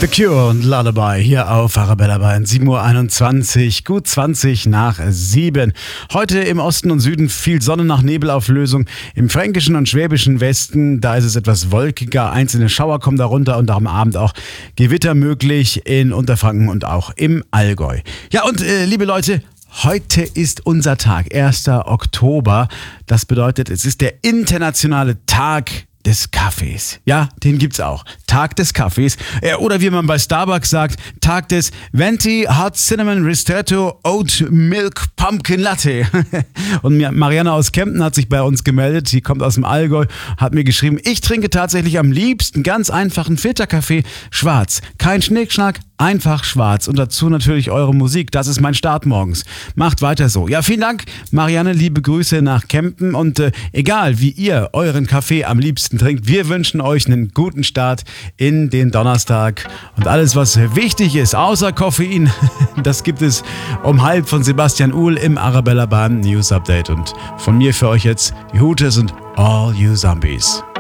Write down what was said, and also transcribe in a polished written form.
The Cure und Lullaby hier auf Arabella Bayern, 7:21 Uhr, gut 20 nach 7. Heute im Osten und Süden viel Sonne nach Nebelauflösung. Im fränkischen und schwäbischen Westen, da ist es etwas wolkiger. Einzelne Schauer kommen darunter und am Abend auch Gewitter möglich in Unterfranken und auch im Allgäu. Ja und liebe Leute, heute ist unser Tag, 1. Oktober. Das bedeutet, es ist der internationale Tag des Kaffees. Ja, den gibt's auch. Tag des Kaffees. Oder wie man bei Starbucks sagt, Tag des Venti Hot Cinnamon Ristretto Oat Milk Pumpkin Latte. Und Marianne aus Kempten hat sich bei uns gemeldet. Sie kommt aus dem Allgäu, hat mir geschrieben, ich trinke tatsächlich am liebsten ganz einfachen Filterkaffee schwarz. Kein Schnickschnack, einfach schwarz. Und dazu natürlich eure Musik. Das ist mein Start morgens. Macht weiter so. Ja, vielen Dank, Marianne. Liebe Grüße nach Kempten. Und egal, wie ihr euren Kaffee am liebsten trinkt, wir wünschen euch einen guten Start in den Donnerstag. Und alles, was wichtig ist, außer Koffein, das gibt es um 12:30 von Sebastian Uhl im Arabella Bahn News Update. Und von mir für euch jetzt die Hooters und All You Zombies.